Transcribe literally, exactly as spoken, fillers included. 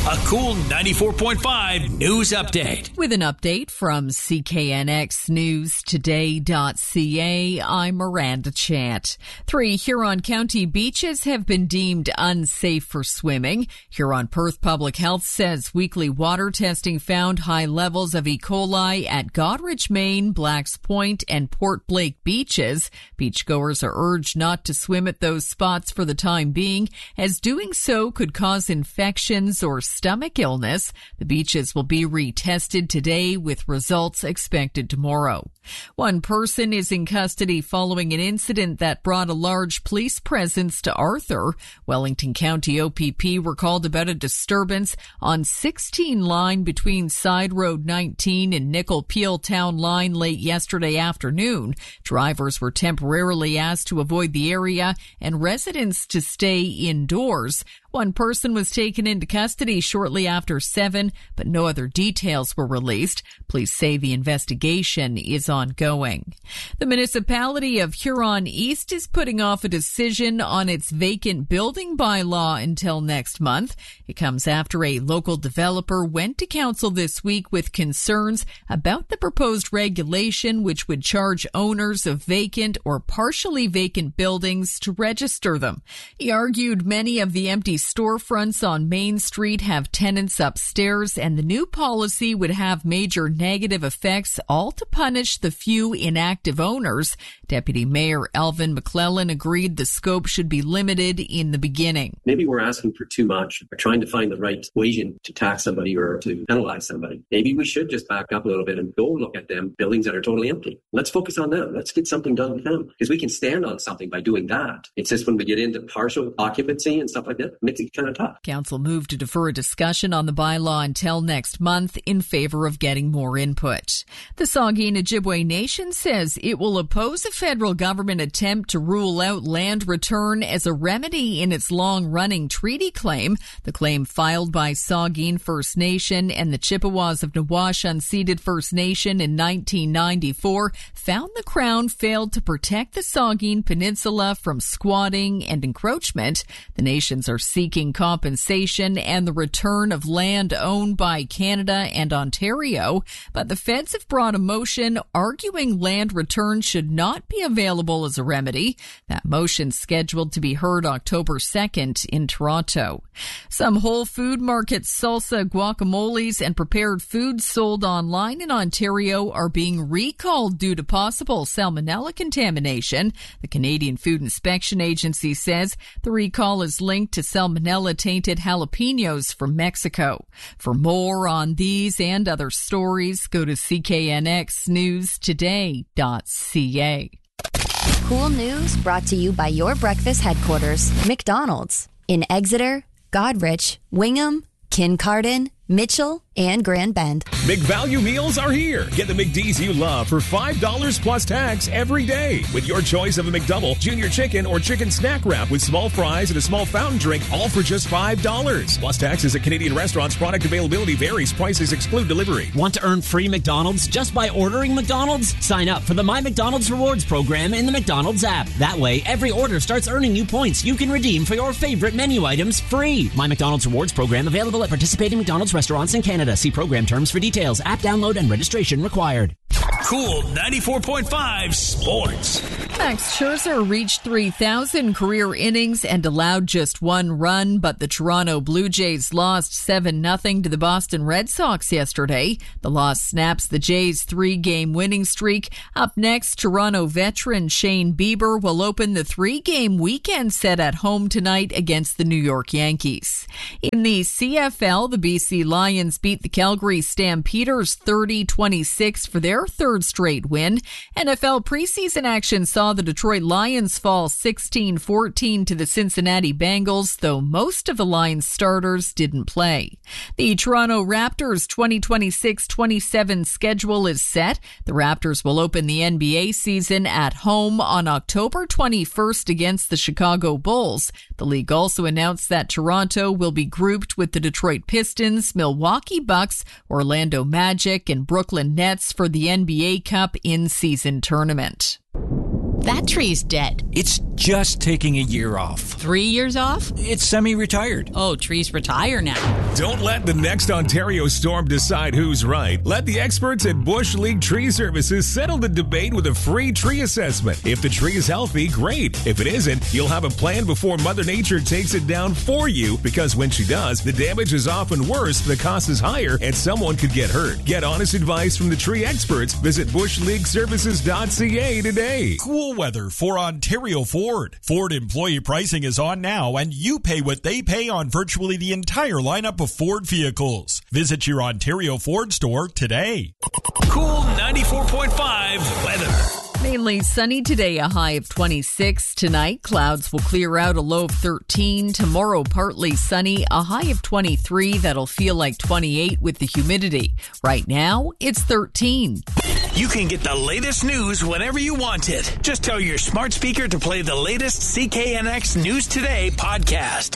A Cool ninety-four point five news update. With an update from C K N X News Today dot C A, I'm Miranda Chant. Three Huron County beaches have been deemed unsafe for swimming. Huron-Perth Public Health says weekly water testing found high levels of E. coli at Goderich, Maine, Blacks Point, and Port Blake beaches. Beachgoers are urged not to swim at those spots for the time being, as doing so could cause infections or stomach illness. The beaches will be retested today with results expected tomorrow. One person is in custody following an incident that brought a large police presence to Arthur. Wellington County O P P were called about a disturbance on sixteen line between Side Road nineteen and Nickel Peel Town Line late yesterday afternoon. Drivers were temporarily asked to avoid the area and residents to stay indoors. One person was taken into custody shortly after seven, but no other details were released. Police say the investigation is ongoing. The municipality of Huron East is putting off a decision on its vacant building bylaw until next month. It comes after a local developer went to council this week with concerns about the proposed regulation, which would charge owners of vacant or partially vacant buildings to register them. He argued many of the empty storefronts on Main Street have tenants upstairs, and the new policy would have major negative effects, all to punish the few inactive owners. Deputy Mayor Alvin McClellan agreed the scope should be limited in the beginning. Maybe we're asking for too much. We're trying to find the right equation to tax somebody or to penalize somebody. Maybe we should just back up a little bit and go look at them buildings that are totally empty. Let's focus on them. Let's get something done with them, because we can stand on something by doing that. It's just when we get into partial occupancy and stuff like that, it makes it kind of tough. Council moved to defer a discussion on the bylaw until next month in favor of getting more input. The Saugeen Ojibwe Nation says it will oppose a federal government attempt to rule out land return as a remedy in its long-running treaty claim. The claim filed by Saugeen First Nation and the Chippewas of Nawash Unceded First Nation in nineteen ninety-four found the Crown failed to protect the Saugeen Peninsula from squatting and encroachment. The nations are seeking compensation and the return of land owned by Canada and Ontario, but the feds have brought a motion arguing land return should not be available as a remedy. That motion scheduled to be heard October second in Toronto. Some Whole Food Markets salsa, guacamoles, and prepared foods sold online in Ontario are being recalled due to possible salmonella contamination. The Canadian Food Inspection Agency says the recall is linked to salmonella-tainted jalapenos from Mexico. For more on these and other stories, go to C K N X News Today dot C A. Cool news brought to you by your breakfast headquarters, McDonald's, in Exeter, Goderich, Wingham, Kincardine, Mitchell, and Grand Bend. McValue meals are here. Get the McD's you love for five dollars plus tax every day with your choice of a McDouble, junior chicken, or chicken snack wrap with small fries and a small fountain drink, all for just five dollars. Plus taxes at Canadian restaurants. Product availability varies. Prices exclude delivery. Want to earn free McDonald's just by ordering McDonald's? Sign up for the My McDonald's Rewards program in the McDonald's app. That way, every order starts earning you points you can redeem for your favorite menu items free. My McDonald's Rewards program available at participating McDonald's restaurants in Canada. See program terms for details. App download and registration required. Cool ninety-four point five Sports. Max Scherzer reached three thousand career innings and allowed just one run, but the Toronto Blue Jays lost seven nothing to the Boston Red Sox yesterday. The loss snaps the Jays' three-game winning streak. Up next, Toronto veteran Shane Bieber will open the three-game weekend set at home tonight against the New York Yankees. In the C F L, the B C Lions beat the Calgary Stampeders thirty twenty-six for their third straight win. N F L preseason action saw the Detroit Lions fall sixteen fourteen to the Cincinnati Bengals, though most of the Lions starters didn't play. The Toronto Raptors twenty twenty-six twenty-seven schedule is set. The Raptors will open the N B A season at home on October twenty-first against the Chicago Bulls. The league also announced that Toronto will be grouped with the Detroit Pistons, Milwaukee Bucks, Orlando Magic, and Brooklyn Nets for the N B A Cup in-season tournament. That tree's dead. It's just taking a year off. Three years off? It's semi-retired. Oh, trees retire now. Don't let the next Ontario storm decide who's right. Let the experts at Bush League Tree Services settle the debate with a free tree assessment. If the tree is healthy, great. If it isn't, you'll have a plan before Mother Nature takes it down for you, because when she does, the damage is often worse, the cost is higher, and someone could get hurt. Get honest advice from the tree experts. Visit bush league services dot c a today. Cool weather for Ontario Ford. Ford employee pricing is on now, and you pay what they pay on virtually the entire lineup of Ford vehicles. Visit your Ontario Ford store today. Cool ninety-four point five weather. Mainly sunny today, a high of twenty-six. Tonight, clouds will clear out, a low of thirteen. Tomorrow, partly sunny, a high of twenty-three. That'll feel like twenty-eight with the humidity. Right now, it's thirteen. You can get the latest news whenever you want it. Just tell your smart speaker to play the latest C K N X News Today podcast.